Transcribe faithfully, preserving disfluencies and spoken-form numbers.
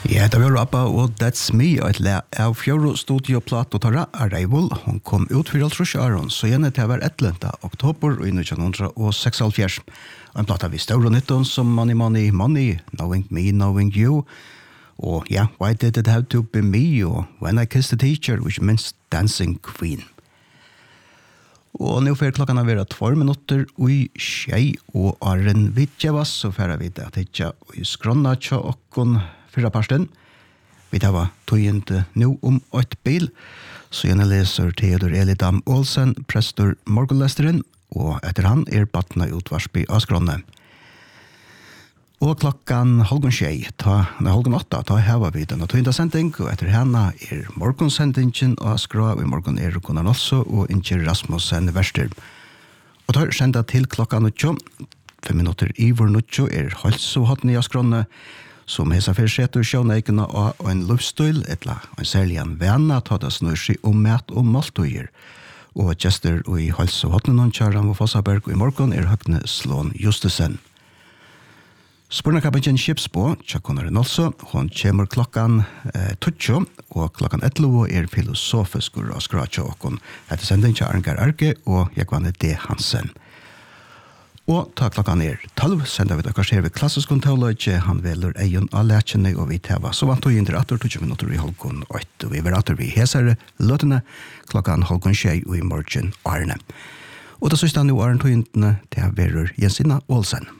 Ja, det var Abba og That's Me, et le av fjord studioplatt og tarra Arrival. Hun kom ut for alt trus Aron, så gjerne til å være ellevte oktober i nitton seksoghalvfjerds. En platta vi stør og nytten som Money, Money, Money, Knowing Me, Knowing You. Og ja, Why Did It Have To Be Me, og When I Kissed a Teacher, which means Dancing Queen. Og nå får klokken være två minutter i tjei, og Arren Vidjevas, så får vi det at ikke i skrona tja okkon fyrra parsten. Vi tar var tøyende nå om et bil, så gjerne leser Theodor Elidam Olsen, prestor morgenlesteren, og etter han er battene utvarsby av skrona. Og klokken halvgån tjei, ta, nei, halvgån åtta, ta heva vi denne tøyende sending, og etter henne er morgonsendingen av skra, og i morgen er Gunnar Nolso og Inge Rasmussen Verster. Og tar senda til klokken nutjo, fem minutter i vår nutjo er halsohatten i askrone, som hesa fyrir setur sjåneikene av en luftstil, etla en særlig en vana, ta det snur seg om mat og maltøyer. Og gjester i halsohatten og kjæran og Fossaberg, og i morgen er Høgne Slån Justesen. Spurnakapitjen Kipsbo, Tjakonar Nolso, hon kommer klokkan eh, tutjo, og klokkan etlo er filosofisk og skratja okkon. Etter sending til Arngar Arke og Jekvanne D. Hansen. Og ta klokkan er tolv, sender vi dere ser ved klassisk kontoløyge, han veler egen av lætjene, og vi teva så vant og inn til atter tutjo minutter i halvgån åtte, og vi vil atter vi hesere løtene klokkan halvgån tjei og i morgen Arne. Og det siste han jo Arne tog inn til Jensina Olsen.